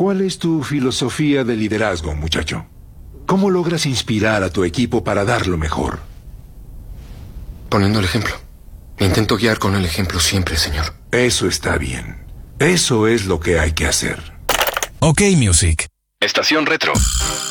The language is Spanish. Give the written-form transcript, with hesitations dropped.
¿Cuál es tu filosofía de liderazgo, muchacho? ¿Cómo logras inspirar a tu equipo para dar lo mejor? Poniendo el ejemplo. Intento guiar con el ejemplo siempre, señor. Eso está bien. Eso es lo que hay que hacer. OK Music. Estación Retro.